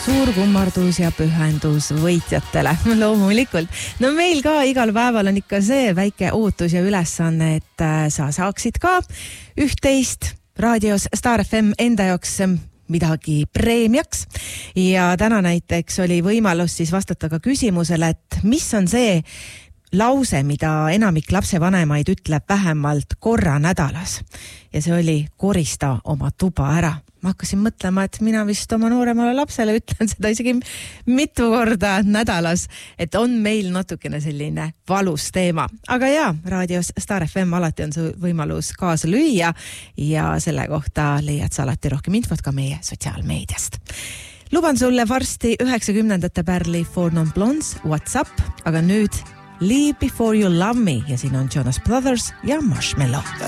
suur kummardus ja pühendus võitjatele, loomulikult. No meil ka igal päeval on ikka see väike ootus ja ülesanne, et sa saaksid ka üht-teist raadios Star FM enda jaoks midagi preemiaks. Ja täna näiteks oli võimalus siis vastata ka küsimusele, et mis on see lause, mida enamik lapsevanemaid ütleb vähemalt korra nädalas. Ja see oli korista oma tuba ära. Ma hakkasin mõtlema, et mina vist oma nooremale lapsele ütlen seda isegi mitu korda nädalas, et on meil natukene selline valus teema. Aga jaa, raadios Star FM alati on su võimalus kaasa lüüa ja selle kohta leiad sa alati rohkem infot ka meie sotsiaalmeediast. Luban sulle varsti 90ndate pärli For Non Blondes, What's Up, aga nüüd Leave Before You Love Me ja siin on Jonas Brothers ja Marshmello.